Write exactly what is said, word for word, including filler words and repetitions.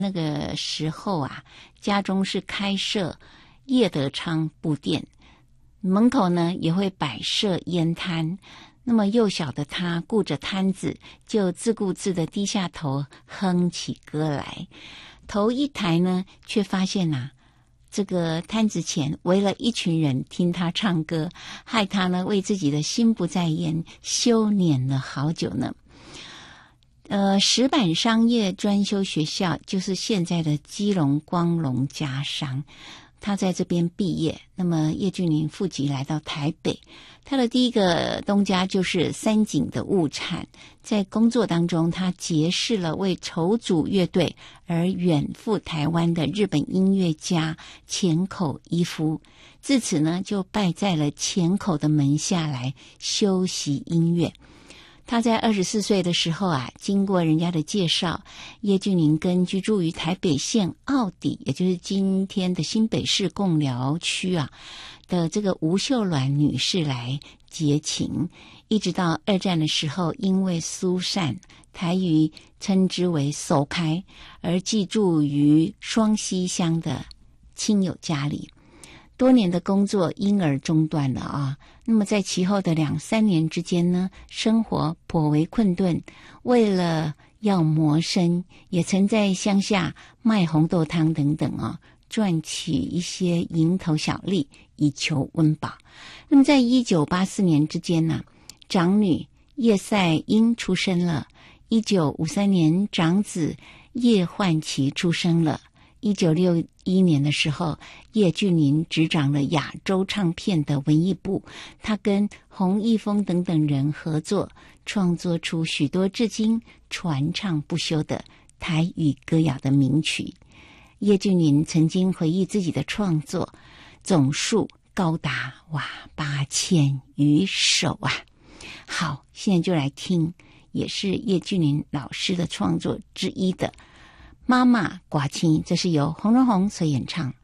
那个时候啊，家中是开设叶德昌布店，门口呢也会摆设烟摊。那么幼小的他顾着摊子，就自顾自地低下头哼起歌来。头一抬呢，却发现啊，这个摊子前围了一群人听他唱歌，害他呢为自己的心不在焉羞赧了好久呢。呃，石板商业专修学校就是现在的基隆光荣家商，他在这边毕业。那么叶俊麟复籍来到台北，他的第一个东家就是三井的物产。在工作当中，他结识了为筹组乐队而远赴台湾的日本音乐家浅口一夫，自此呢就拜在了浅口的门下来修习音乐。他在二十四岁的时候啊，经过人家的介绍，叶俊麟跟居住于台北县奥底，也就是今天的新北市贡寮区啊的这个吴秀鸾女士来结情，一直到二战的时候，因为苏善，台语称之为手开，而寄住于双溪乡的亲友家里。多年的工作因而中断了啊。那么在其后的两三年之间呢，生活颇为困顿，为了要谋生，也曾在乡下卖红豆汤等等啊，赚取一些蝇头小利以求温饱。那么在一九八四年之间呢，长女叶赛英出生了，一九五三年长子叶焕琪出生了。一九六一年的时候，叶俊麟执掌了亚洲唱片的文艺部，他跟洪一峰等等人合作，创作出许多至今传唱不休的台语歌谣的名曲。叶俊麟曾经回忆自己的创作总数高达哇八千余首啊。好，现在就来听，也是叶俊麟老师的创作之一的妈妈寡亲，这是由洪荣宏所演唱。